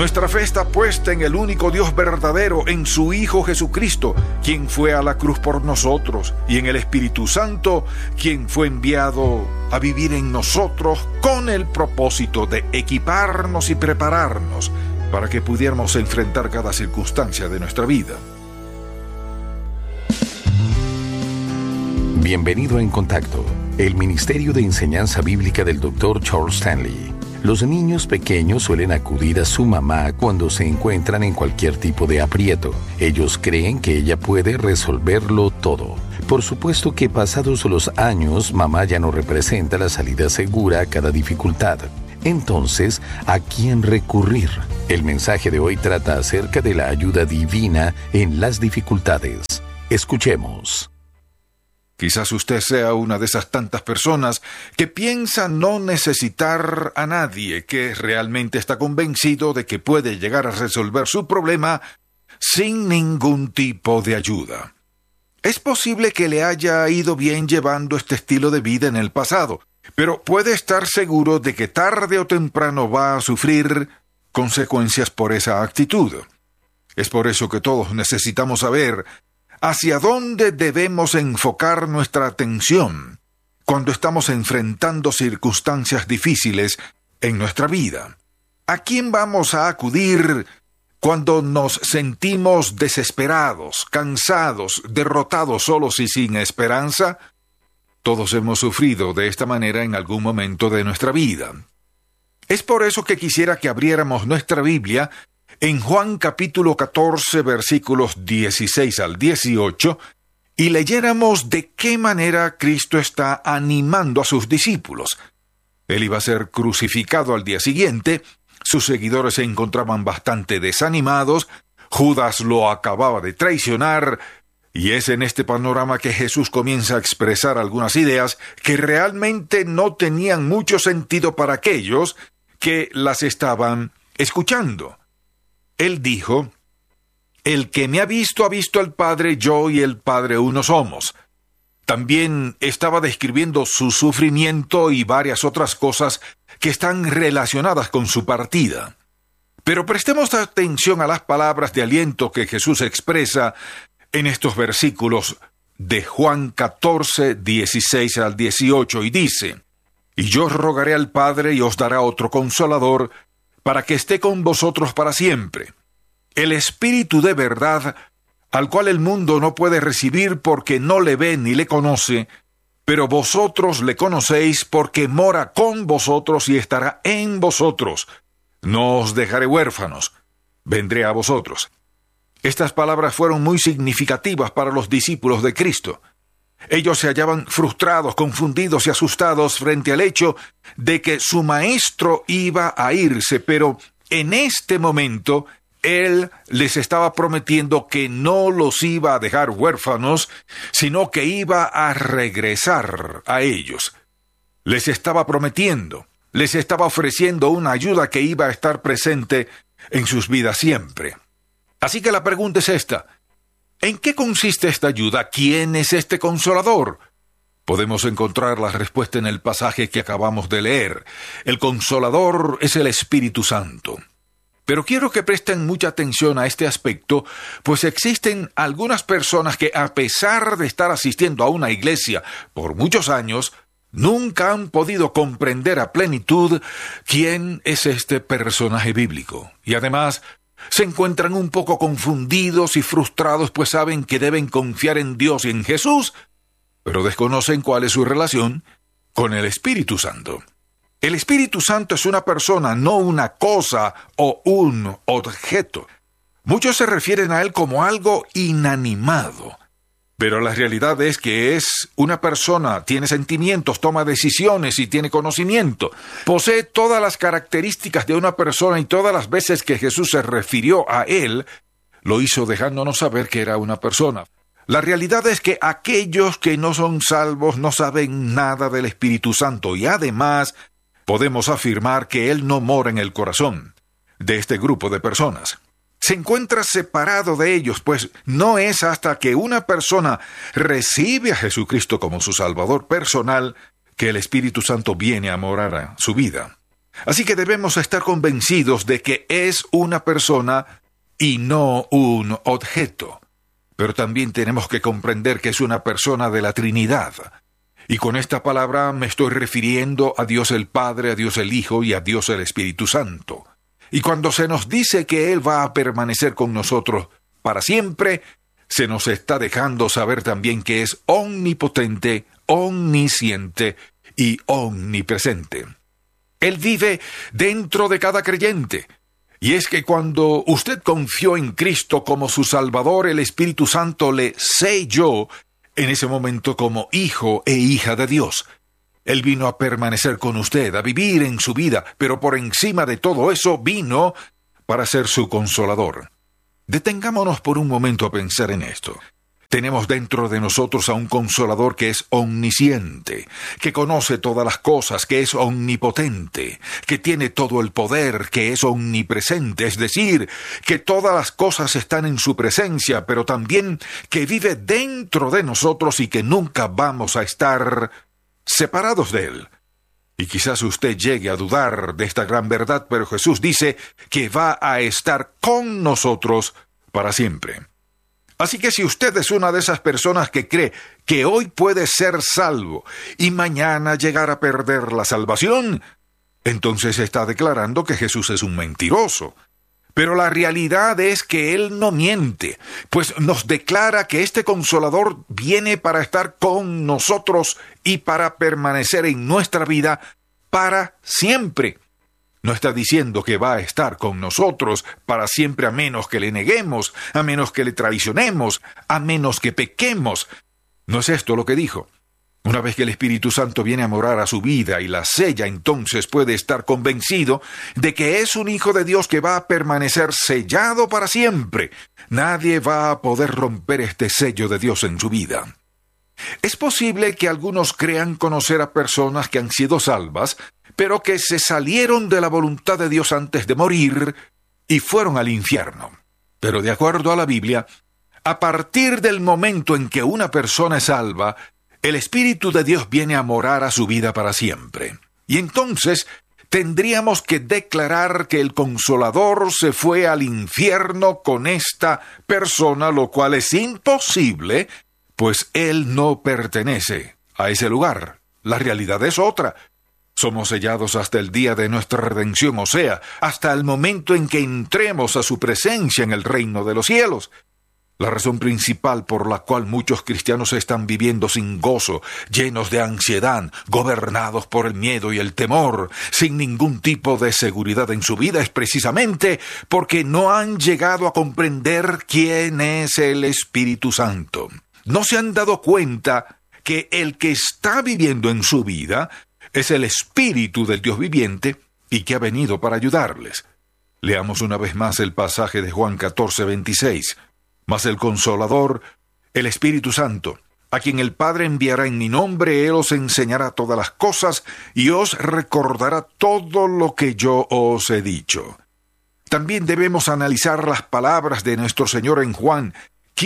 Nuestra fe está puesta en el único Dios verdadero, en su Hijo Jesucristo, quien fue a la cruz por nosotros, y en el Espíritu Santo, quien fue enviado a vivir en nosotros con el propósito de equiparnos y prepararnos para que pudiéramos enfrentar cada circunstancia de nuestra vida. Bienvenido a En Contacto, el Ministerio de Enseñanza Bíblica del Dr. Charles Stanley. Los niños pequeños suelen acudir a su mamá cuando se encuentran en cualquier tipo de aprieto. Ellos creen que ella puede resolverlo todo. Por supuesto que pasados los años, mamá ya no representa la salida segura a cada dificultad. Entonces, ¿a quién recurrir? El mensaje de hoy trata acerca de la ayuda divina en las dificultades. Escuchemos. Quizás usted sea una de esas tantas personas que piensa no necesitar a nadie, que realmente está convencido de que puede llegar a resolver su problema sin ningún tipo de ayuda. Es posible que le haya ido bien llevando este estilo de vida en el pasado, pero puede estar seguro de que tarde o temprano va a sufrir consecuencias por esa actitud. Es por eso que todos necesitamos saber ¿hacia dónde debemos enfocar nuestra atención cuando estamos enfrentando circunstancias difíciles en nuestra vida? ¿A quién vamos a acudir cuando nos sentimos desesperados, cansados, derrotados, solos y sin esperanza? Todos hemos sufrido de esta manera en algún momento de nuestra vida. Es por eso que quisiera que abriéramos nuestra Biblia en Juan capítulo 14, versículos 16 al 18, y leyéramos de qué manera Cristo está animando a sus discípulos. Él iba a ser crucificado al día siguiente, sus seguidores se encontraban bastante desanimados, Judas lo acababa de traicionar, y es en este panorama que Jesús comienza a expresar algunas ideas que realmente no tenían mucho sentido para aquellos que las estaban escuchando. Él dijo: «El que me ha visto al Padre, yo y el Padre uno somos». También estaba describiendo su sufrimiento y varias otras cosas que están relacionadas con su partida. Pero prestemos atención a las palabras de aliento que Jesús expresa en estos versículos de Juan 14, 16 al 18, y dice: «Y yo rogaré al Padre y os dará otro Consolador, para que esté con vosotros para siempre, el Espíritu de verdad, al cual el mundo no puede recibir porque no le ve ni le conoce, pero vosotros le conocéis porque mora con vosotros y estará en vosotros. No os dejaré huérfanos, vendré a vosotros». Estas palabras fueron muy significativas para los discípulos de Cristo. Ellos se hallaban frustrados, confundidos y asustados frente al hecho de que su maestro iba a irse, pero en este momento Él les estaba prometiendo que no los iba a dejar huérfanos, sino que iba a regresar a ellos. Les estaba prometiendo, les estaba ofreciendo una ayuda que iba a estar presente en sus vidas siempre. Así que la pregunta es esta: ¿en qué consiste esta ayuda? ¿Quién es este Consolador? Podemos encontrar la respuesta en el pasaje que acabamos de leer. El Consolador es el Espíritu Santo. Pero quiero que presten mucha atención a este aspecto, pues existen algunas personas que, a pesar de estar asistiendo a una iglesia por muchos años, nunca han podido comprender a plenitud quién es este personaje bíblico. Y además se encuentran un poco confundidos y frustrados, pues saben que deben confiar en Dios y en Jesús, pero desconocen cuál es su relación con el Espíritu Santo. El Espíritu Santo es una persona, no una cosa o un objeto. Muchos se refieren a Él como algo inanimado, pero la realidad es que es una persona, tiene sentimientos, toma decisiones y tiene conocimiento. Posee todas las características de una persona, y todas las veces que Jesús se refirió a Él, lo hizo dejándonos saber que era una persona. La realidad es que aquellos que no son salvos no saben nada del Espíritu Santo, y además podemos afirmar que Él no mora en el corazón de este grupo de personas. Se encuentra separado de ellos, pues no es hasta que una persona recibe a Jesucristo como su Salvador personal que el Espíritu Santo viene a morar a su vida. Así que debemos estar convencidos de que es una persona y no un objeto. Pero también tenemos que comprender que es una persona de la Trinidad. Y con esta palabra me estoy refiriendo a Dios el Padre, a Dios el Hijo y a Dios el Espíritu Santo. Y cuando se nos dice que Él va a permanecer con nosotros para siempre, se nos está dejando saber también que es omnipotente, omnisciente y omnipresente. Él vive dentro de cada creyente. Y es que cuando usted confió en Cristo como su Salvador, el Espíritu Santo le selló en ese momento como hijo e hija de Dios. Él vino a permanecer con usted, a vivir en su vida, pero por encima de todo eso vino para ser su consolador. Detengámonos por un momento a pensar en esto. Tenemos dentro de nosotros a un consolador que es omnisciente, que conoce todas las cosas, que es omnipotente, que tiene todo el poder, que es omnipresente, es decir, que todas las cosas están en su presencia, pero también que vive dentro de nosotros y que nunca vamos a estar separados de Él. Y quizás usted llegue a dudar de esta gran verdad, pero Jesús dice que va a estar con nosotros para siempre. Así que si usted es una de esas personas que cree que hoy puede ser salvo y mañana llegar a perder la salvación, entonces está declarando que Jesús es un mentiroso. Pero la realidad es que Él no miente, pues nos declara que este Consolador viene para estar con nosotros y para permanecer en nuestra vida para siempre. No está diciendo que va a estar con nosotros para siempre a menos que le neguemos, a menos que le traicionemos, a menos que pequemos. No es esto lo que dijo. Una vez que el Espíritu Santo viene a morar a su vida y la sella, entonces puede estar convencido de que es un hijo de Dios que va a permanecer sellado para siempre. Nadie va a poder romper este sello de Dios en su vida. Es posible que algunos crean conocer a personas que han sido salvas, pero que se salieron de la voluntad de Dios antes de morir y fueron al infierno. Pero de acuerdo a la Biblia, a partir del momento en que una persona es salva, el Espíritu de Dios viene a morar a su vida para siempre. Y entonces tendríamos que declarar que el Consolador se fue al infierno con esta persona, lo cual es imposible, pues Él no pertenece a ese lugar. La realidad es otra. Somos sellados hasta el día de nuestra redención, o sea, hasta el momento en que entremos a su presencia en el reino de los cielos. La razón principal por la cual muchos cristianos están viviendo sin gozo, llenos de ansiedad, gobernados por el miedo y el temor, sin ningún tipo de seguridad en su vida, es precisamente porque no han llegado a comprender quién es el Espíritu Santo. No se han dado cuenta que el que está viviendo en su vida es el Espíritu del Dios viviente y que ha venido para ayudarles. Leamos una vez más el pasaje de Juan 14:26. Mas el Consolador, el Espíritu Santo, a quien el Padre enviará en mi nombre, Él os enseñará todas las cosas y os recordará todo lo que yo os he dicho. También debemos analizar las palabras de nuestro Señor en Juan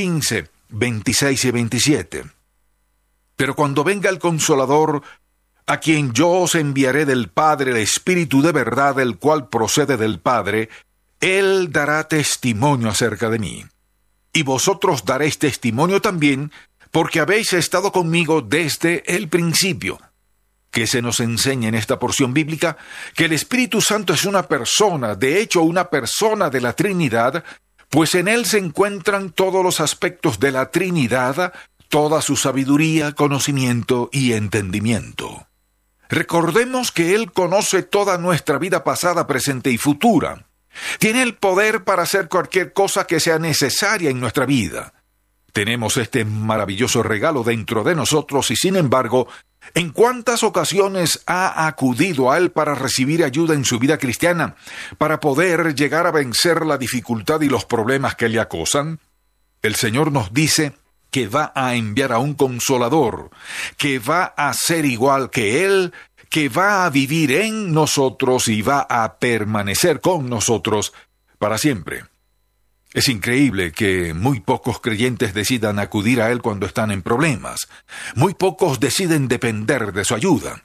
15:26 y 27. Pero cuando venga el Consolador, a quien yo os enviaré del Padre, el Espíritu de verdad, el cual procede del Padre, Él dará testimonio acerca de mí. Y vosotros daréis testimonio también, porque habéis estado conmigo desde el principio. Que se nos enseña en esta porción bíblica que el Espíritu Santo es una persona, de hecho una persona de la Trinidad, pues en Él se encuentran todos los aspectos de la Trinidad, toda su sabiduría, conocimiento y entendimiento. Recordemos que Él conoce toda nuestra vida pasada, presente y futura. Tiene el poder para hacer cualquier cosa que sea necesaria en nuestra vida. Tenemos este maravilloso regalo dentro de nosotros y, sin embargo, ¿en cuántas ocasiones ha acudido a Él para recibir ayuda en su vida cristiana, para poder llegar a vencer la dificultad y los problemas que le acosan? El Señor nos dice que va a enviar a un Consolador, que va a ser igual que Él, que va a vivir en nosotros y va a permanecer con nosotros para siempre. Es increíble que muy pocos creyentes decidan acudir a Él cuando están en problemas. Muy pocos deciden depender de su ayuda.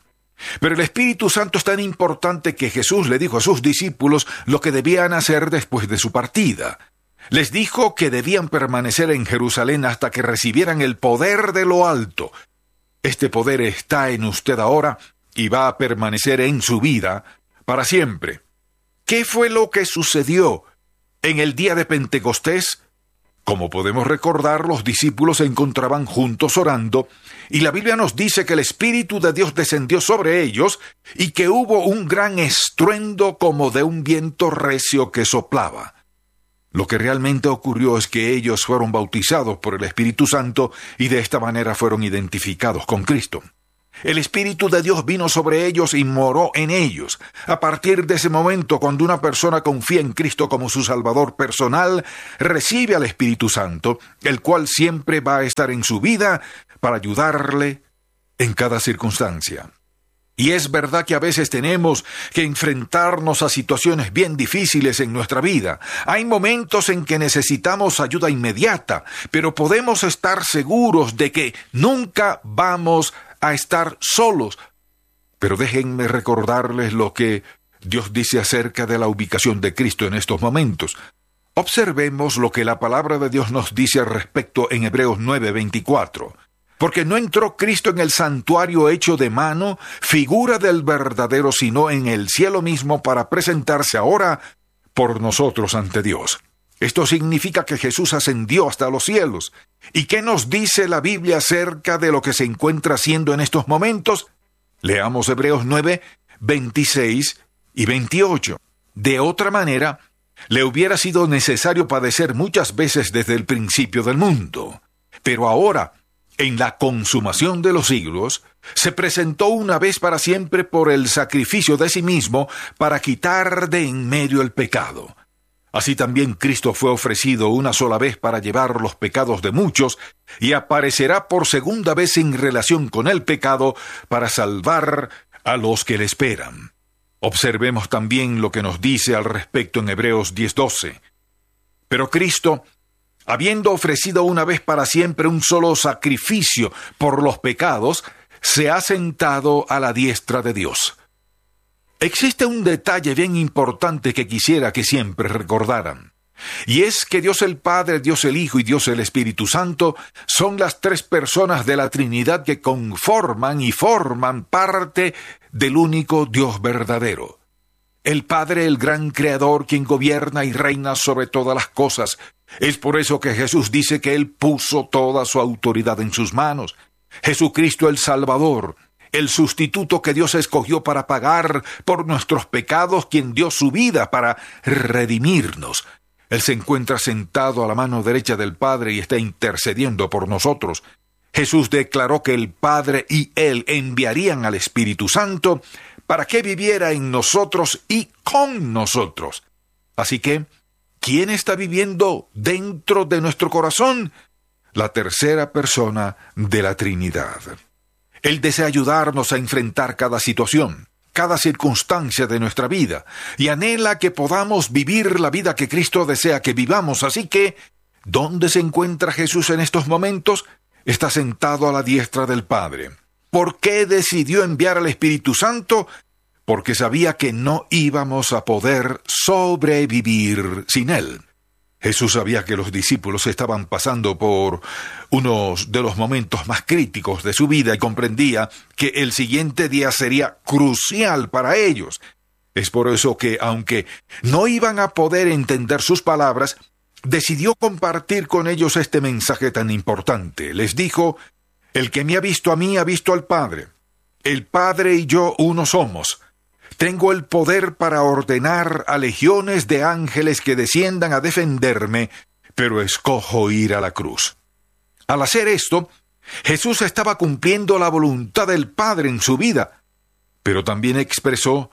Pero el Espíritu Santo es tan importante que Jesús le dijo a sus discípulos lo que debían hacer después de su partida. Les dijo que debían permanecer en Jerusalén hasta que recibieran el poder de lo alto. Este poder está en usted ahora y va a permanecer en su vida para siempre. ¿Qué fue lo que sucedió en el día de Pentecostés? Como podemos recordar, los discípulos se encontraban juntos orando, y la Biblia nos dice que el Espíritu de Dios descendió sobre ellos y que hubo un gran estruendo como de un viento recio que soplaba. Lo que realmente ocurrió es que ellos fueron bautizados por el Espíritu Santo y de esta manera fueron identificados con Cristo. El Espíritu de Dios vino sobre ellos y moró en ellos. A partir de ese momento, cuando una persona confía en Cristo como su Salvador personal, recibe al Espíritu Santo, el cual siempre va a estar en su vida para ayudarle en cada circunstancia. Y es verdad que a veces tenemos que enfrentarnos a situaciones bien difíciles en nuestra vida. Hay momentos en que necesitamos ayuda inmediata, pero podemos estar seguros de que nunca vamos a estar solos. Pero déjenme recordarles lo que Dios dice acerca de la ubicación de Cristo en estos momentos. Observemos lo que la palabra de Dios nos dice al respecto en Hebreos 9:24. Porque no entró Cristo en el santuario hecho de mano, figura del verdadero, sino en el cielo mismo para presentarse ahora por nosotros ante Dios. Esto significa que Jesús ascendió hasta los cielos. ¿Y qué nos dice la Biblia acerca de lo que se encuentra haciendo en estos momentos? Leamos Hebreos 9:26 y 28. De otra manera, le hubiera sido necesario padecer muchas veces desde el principio del mundo. Pero ahora, en la consumación de los siglos, se presentó una vez para siempre por el sacrificio de sí mismo para quitar de en medio el pecado. Así también Cristo fue ofrecido una sola vez para llevar los pecados de muchos y aparecerá por segunda vez en relación con el pecado para salvar a los que le esperan. Observemos también lo que nos dice al respecto en Hebreos 10:12. Pero Cristo, habiendo ofrecido una vez para siempre un solo sacrificio por los pecados, se ha sentado a la diestra de Dios. Existe un detalle bien importante que quisiera que siempre recordaran, y es que Dios el Padre, Dios el Hijo y Dios el Espíritu Santo son las tres personas de la Trinidad que conforman y forman parte del único Dios verdadero. El Padre, el gran Creador, quien gobierna y reina sobre todas las cosas. Es por eso que Jesús dice que Él puso toda su autoridad en sus manos. Jesucristo el Salvador, el sustituto que Dios escogió para pagar por nuestros pecados, quien dio su vida para redimirnos. Él se encuentra sentado a la mano derecha del Padre y está intercediendo por nosotros. Jesús declaró que el Padre y Él enviarían al Espíritu Santo para que viviera en nosotros y con nosotros. Así que, ¿quién está viviendo dentro de nuestro corazón? La tercera persona de la Trinidad. Él desea ayudarnos a enfrentar cada situación, cada circunstancia de nuestra vida, y anhela que podamos vivir la vida que Cristo desea que vivamos. Así que, ¿dónde se encuentra Jesús en estos momentos? Está sentado a la diestra del Padre. ¿Por qué decidió enviar al Espíritu Santo? Porque sabía que no íbamos a poder sobrevivir sin Él. Jesús sabía que los discípulos estaban pasando por unos de los momentos más críticos de su vida y comprendía que el siguiente día sería crucial para ellos. Es por eso que, aunque no iban a poder entender sus palabras, decidió compartir con ellos este mensaje tan importante. Les dijo: el que me ha visto a mí ha visto al Padre. El Padre y yo uno somos. Tengo el poder para ordenar a legiones de ángeles que desciendan a defenderme, pero escojo ir a la cruz. Al hacer esto, Jesús estaba cumpliendo la voluntad del Padre en su vida, pero también expresó: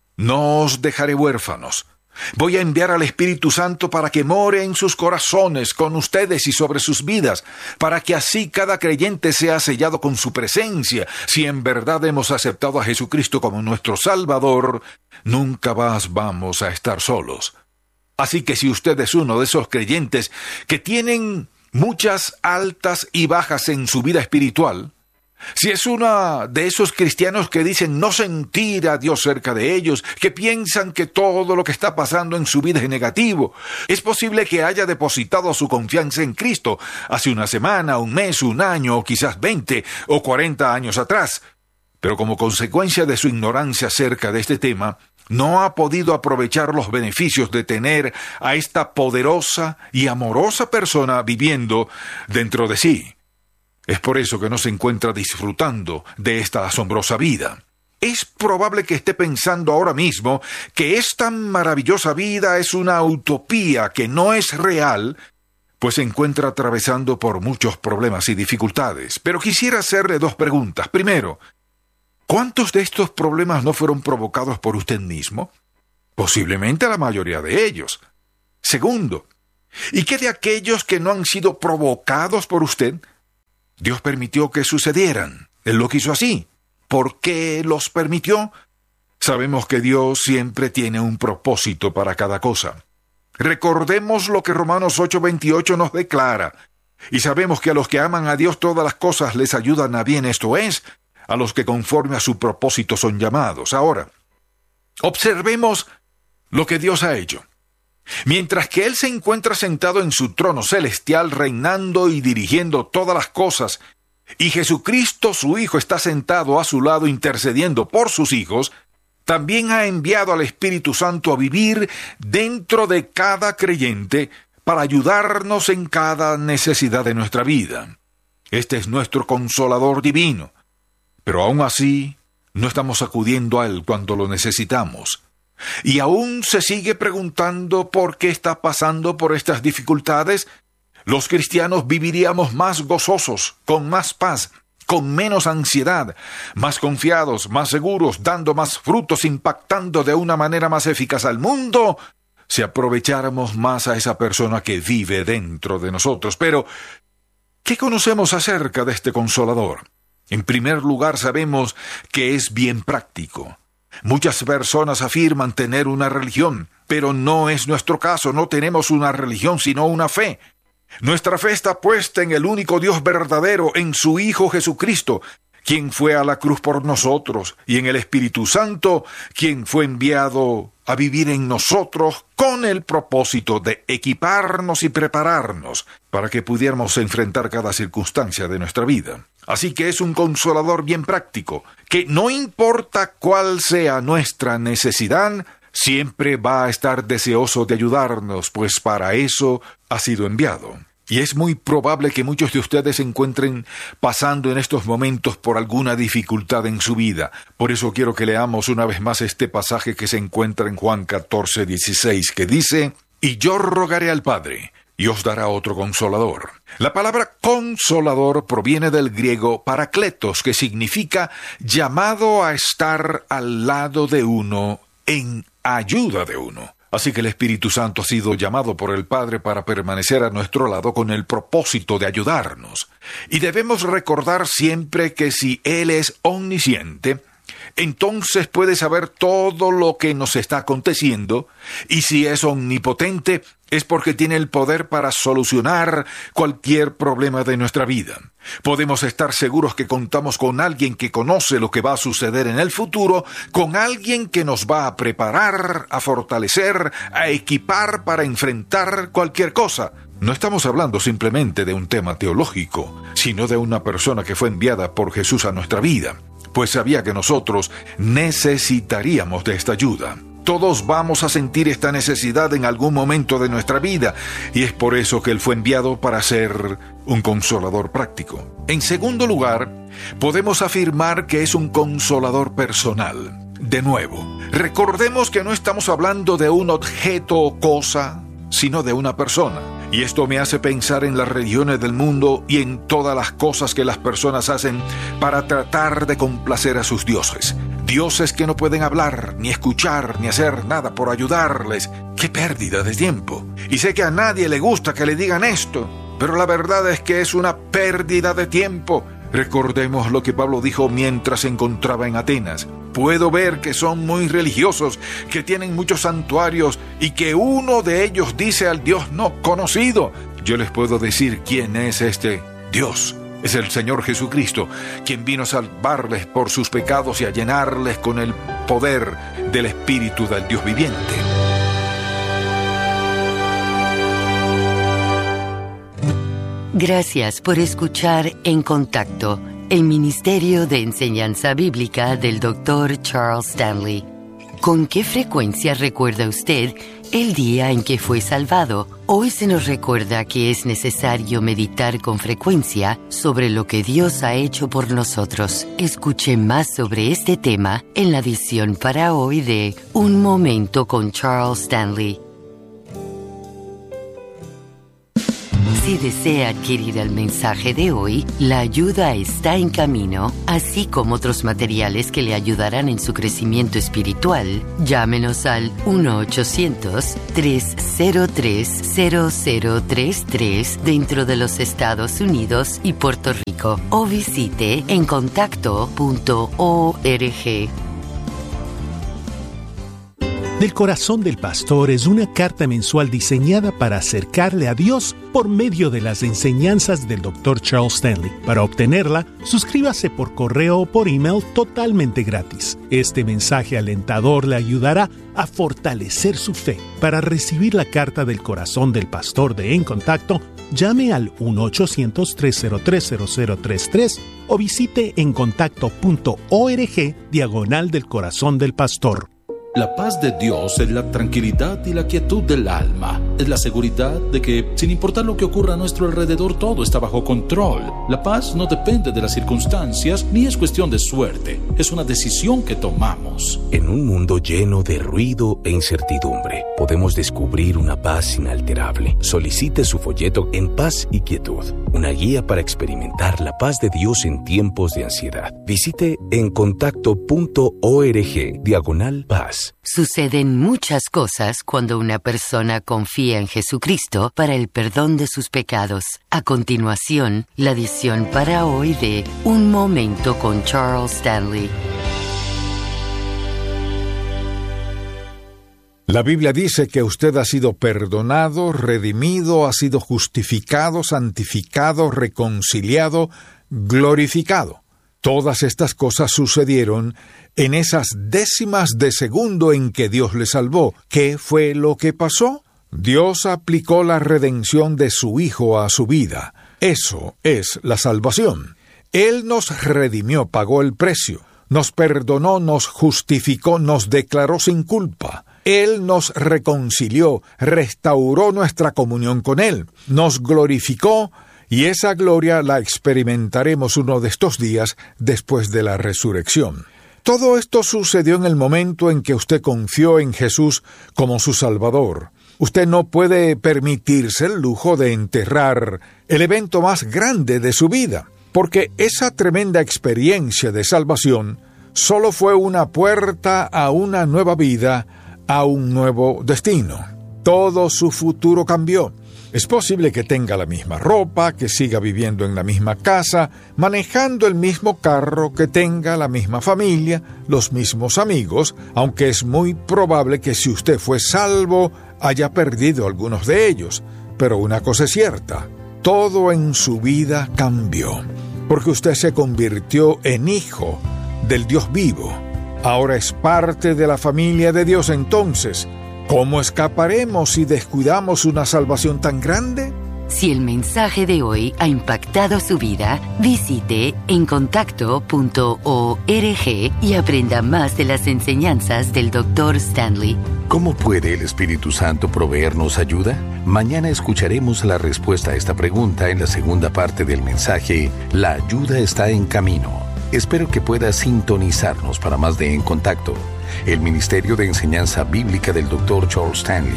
no os dejaré huérfanos. Voy a enviar al Espíritu Santo para que more en sus corazones, con ustedes y sobre sus vidas, para que así cada creyente sea sellado con su presencia. Si en verdad hemos aceptado a Jesucristo como nuestro Salvador, nunca más vamos a estar solos. Así que si usted es uno de esos creyentes que tienen muchas altas y bajas en su vida espiritual, Si es uno de esos cristianos que dicen no sentir a Dios cerca de ellos, que piensan que todo lo que está pasando en su vida es negativo, es posible que haya depositado su confianza en Cristo hace una semana, un mes, un año, o quizás 20 o 40 años atrás. Pero como consecuencia de su ignorancia acerca de este tema, no ha podido aprovechar los beneficios de tener a esta poderosa y amorosa persona viviendo dentro de sí. Es por eso que no se encuentra disfrutando de esta asombrosa vida. Es probable que esté pensando ahora mismo que esta maravillosa vida es una utopía que no es real, pues se encuentra atravesando por muchos problemas y dificultades. Pero quisiera hacerle dos preguntas. Primero, ¿cuántos de estos problemas no fueron provocados por usted mismo? Posiblemente la mayoría de ellos. Segundo, ¿y qué de aquellos que no han sido provocados por usted? Dios permitió que sucedieran. Él lo quiso así. ¿Por qué los permitió? Sabemos que Dios siempre tiene un propósito para cada cosa. Recordemos lo que Romanos 8:28 nos declara. Y sabemos que a los que aman a Dios todas las cosas les ayudan a bien, esto es, a los que conforme a su propósito son llamados. Ahora, observemos lo que Dios ha hecho. Mientras que Él se encuentra sentado en su trono celestial, reinando y dirigiendo todas las cosas, y Jesucristo, su Hijo, está sentado a su lado intercediendo por sus hijos, también ha enviado al Espíritu Santo a vivir dentro de cada creyente para ayudarnos en cada necesidad de nuestra vida. Este es nuestro Consolador divino, pero aún así no estamos acudiendo a Él cuando lo necesitamos. Y aún se sigue preguntando por qué está pasando por estas dificultades. Los cristianos viviríamos más gozosos, con más paz, con menos ansiedad, más confiados, más seguros, dando más frutos, impactando de una manera más eficaz al mundo, si aprovecháramos más a esa persona que vive dentro de nosotros. Pero, ¿qué conocemos acerca de este Consolador? En primer lugar, sabemos que es bien práctico. Muchas personas afirman tener una religión, pero no es nuestro caso. No tenemos una religión, sino una fe. Nuestra fe está puesta en el único Dios verdadero, en su Hijo Jesucristo, quien fue a la cruz por nosotros, y en el Espíritu Santo, quien fue enviado a vivir en nosotros con el propósito de equiparnos y prepararnos para que pudiéramos enfrentar cada circunstancia de nuestra vida. Así que es un Consolador bien práctico, que no importa cuál sea nuestra necesidad, siempre va a estar deseoso de ayudarnos, pues para eso ha sido enviado. Y es muy probable que muchos de ustedes se encuentren pasando en estos momentos por alguna dificultad en su vida. Por eso quiero que leamos una vez más este pasaje que se encuentra en Juan 14:16, que dice: «Y yo rogaré al Padre, y os dará otro Consolador». La palabra Consolador proviene del griego parakletos, que significa llamado a estar al lado de uno, en ayuda de uno. Así que el Espíritu Santo ha sido llamado por el Padre para permanecer a nuestro lado con el propósito de ayudarnos. Y debemos recordar siempre que si Él es omnisciente, entonces puede saber todo lo que nos está aconteciendo, y si es omnipotente, es porque tiene el poder para solucionar cualquier problema de nuestra vida. Podemos estar seguros que contamos con alguien que conoce lo que va a suceder en el futuro, con alguien que nos va a preparar, a fortalecer, a equipar para enfrentar cualquier cosa. No estamos hablando simplemente de un tema teológico, sino de una persona que fue enviada por Jesús a nuestra vida, pues sabía que nosotros necesitaríamos de esta ayuda. Todos vamos a sentir esta necesidad en algún momento de nuestra vida, y es por eso que Él fue enviado para ser un Consolador práctico. En segundo lugar, podemos afirmar que es un Consolador personal. De nuevo, recordemos que no estamos hablando de un objeto o cosa, sino de una persona. Y esto me hace pensar en las religiones del mundo y en todas las cosas que las personas hacen para tratar de complacer a sus dioses. Dioses que no pueden hablar, ni escuchar, ni hacer nada por ayudarles. ¡Qué pérdida de tiempo! Y sé que a nadie le gusta que le digan esto, pero la verdad es que es una pérdida de tiempo. Recordemos lo que Pablo dijo mientras se encontraba en Atenas. Puedo ver que son muy religiosos, que tienen muchos santuarios y que uno de ellos dice al Dios no conocido. Yo les puedo decir quién es este Dios. Es el Señor Jesucristo, quien vino a salvarles por sus pecados y a llenarles con el poder del Espíritu del Dios viviente. Gracias por escuchar En Contacto, el Ministerio de Enseñanza Bíblica del Dr. Charles Stanley. ¿Con qué frecuencia recuerda usted el día en que fue salvado? Hoy se nos recuerda que es necesario meditar con frecuencia sobre lo que Dios ha hecho por nosotros. Escuche más sobre este tema en la edición para hoy de Un Momento con Charles Stanley. Si desea adquirir el mensaje de hoy, la ayuda está en camino, así como otros materiales que le ayudarán en su crecimiento espiritual. Llámenos al 1-800-303-0033 dentro de los Estados Unidos y Puerto Rico o visite encontacto.org. Del Corazón del Pastor es una carta mensual diseñada para acercarle a Dios por medio de las enseñanzas del Dr. Charles Stanley. Para obtenerla, suscríbase por correo o por email totalmente gratis. Este mensaje alentador le ayudará a fortalecer su fe. Para recibir la carta del Corazón del Pastor de En Contacto, llame al 1-800-303-0033 o visite encontacto.org / del Corazón del Pastor. La paz de Dios es la tranquilidad y la quietud del alma. Es la seguridad de que, sin importar lo que ocurra a nuestro alrededor, todo está bajo control. La paz no depende de las circunstancias ni es cuestión de suerte. Es una decisión que tomamos. En un mundo lleno de ruido e incertidumbre, podemos descubrir una paz inalterable. Solicite su folleto En Paz y Quietud, una guía para experimentar la paz de Dios en tiempos de ansiedad. Visite encontacto.org / paz. Suceden muchas cosas cuando una persona confía en Jesucristo para el perdón de sus pecados. A continuación, la edición para hoy de Un Momento con Charles Stanley. La Biblia dice que usted ha sido perdonado, redimido, ha sido justificado, santificado, reconciliado, glorificado. Todas estas cosas sucedieron en esas décimas de segundo en que Dios le salvó. ¿Qué fue lo que pasó? Dios aplicó la redención de su Hijo a su vida. Eso es la salvación. Él nos redimió, pagó el precio, nos perdonó, nos justificó, nos declaró sin culpa. Él nos reconcilió, restauró nuestra comunión con Él, nos glorificó, y esa gloria la experimentaremos uno de estos días después de la resurrección. Todo esto sucedió en el momento en que usted confió en Jesús como su Salvador. Usted no puede permitirse el lujo de enterrar el evento más grande de su vida, porque esa tremenda experiencia de salvación solo fue una puerta a una nueva vida, a un nuevo destino. Todo su futuro cambió. Es posible que tenga la misma ropa, que siga viviendo en la misma casa, manejando el mismo carro, que tenga la misma familia, los mismos amigos, aunque es muy probable que si usted fue salvo, haya perdido algunos de ellos. Pero una cosa es cierta, todo en su vida cambió, porque usted se convirtió en hijo del Dios vivo. Ahora es parte de la familia de Dios. Entonces, ¿cómo escaparemos si descuidamos una salvación tan grande? Si el mensaje de hoy ha impactado su vida, visite encontacto.org y aprenda más de las enseñanzas del Dr. Stanley. ¿Cómo puede el Espíritu Santo proveernos ayuda? Mañana escucharemos la respuesta a esta pregunta en la segunda parte del mensaje La ayuda está en camino. Espero que pueda sintonizarnos para más de En Contacto, el Ministerio de Enseñanza Bíblica del Dr. Charles Stanley.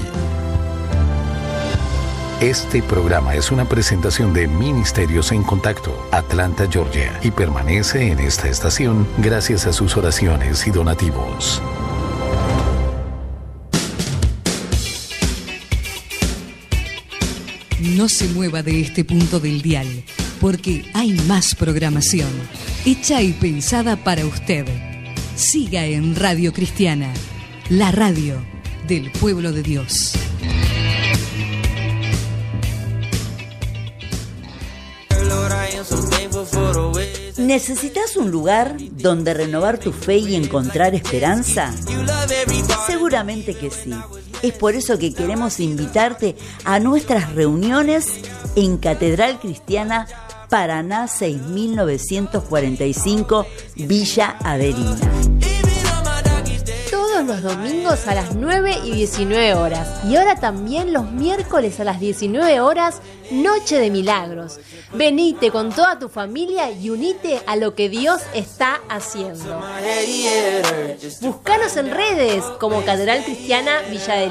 Este programa es una presentación de Ministerios En Contacto, Atlanta, Georgia, y permanece en esta estación gracias a sus oraciones y donativos. No se mueva de este punto del dial, porque hay más programación, hecha y pensada para usted. Siga en Radio Cristiana, la radio del pueblo de Dios. ¿Necesitas un lugar donde renovar tu fe y encontrar esperanza? Seguramente que sí. Es por eso que queremos invitarte a nuestras reuniones en Catedral Cristiana Paraná 6945, Villa Averina. Todos los domingos a las 9 y 19 horas. Y ahora también los miércoles a las 19 horas, Noche de Milagros. Venite con toda tu familia y unite a lo que Dios está haciendo. Búscanos en redes como Catedral Cristiana Villa